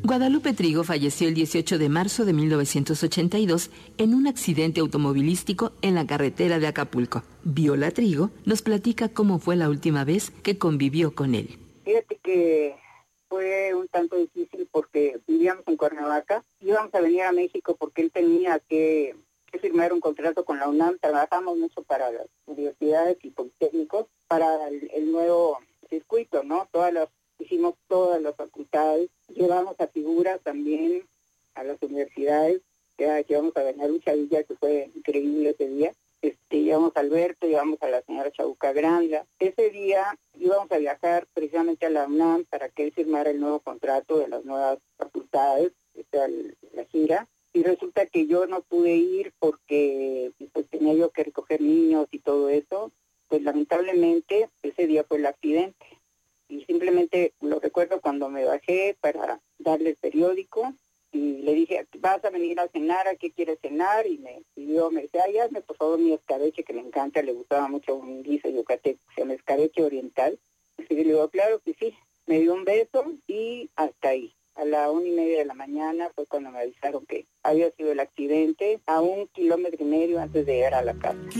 Guadalupe Trigo falleció el 18 de marzo de 1982 en un accidente automovilístico en la carretera de Acapulco. Viola Trigo nos platica cómo fue la última vez que convivió con él. Fíjate que fue un tanto difícil porque vivíamos en Cuernavaca, íbamos a venir a México porque él tenía que firmar un contrato con la UNAM. Trabajamos mucho para las universidades y politécnicos para el nuevo circuito, ¿no? Hicimos todas las facultades, llevamos a figuras también a las universidades, ya llevamos a Doña Lucha Villa, que fue increíble ese día, llevamos a Alberto, llevamos a la señora Chabuca Granda. Ese día íbamos a viajar precisamente a la UNAM para que él firmara el nuevo contrato de las nuevas facultades, la gira, y resulta que yo no pude ir porque pues, tenía yo que recoger niños y todo eso. Pues lamentablemente ese día fue el accidente. Y simplemente lo recuerdo cuando me bajé para darle el periódico y le dije, ¿vas a venir a cenar? ¿A qué quieres cenar? Y me decía, ay, hazme por favor mi escabeche, que me encanta, le gustaba mucho un guiso yucateco, se llama escabeche oriental. Y le digo, claro que sí. Me dio un beso y hasta ahí. A la 1:30 de la mañana fue cuando me avisaron que había sido el accidente, a 1,5 kilómetros antes de llegar a la casa.